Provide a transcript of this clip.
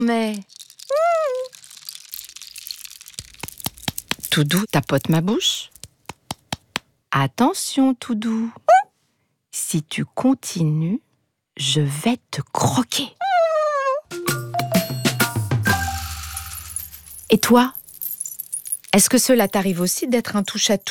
Mais... Toudou tapote ma bouche. Attention, Toudou. Si tu continues, je vais te croquer. Et toi, est-ce que cela t'arrive aussi d'être un touche-à-tout ?